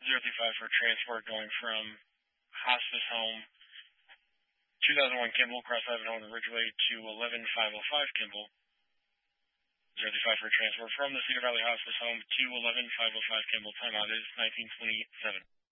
035 for transport going from hospice home 2001 Kimball, Cross Ivanhoe Ridgeway to 11505 Kimball. 035 for transport from the Cedar Valley Hospice home to 11505 Kimball. Timeout is 19:27.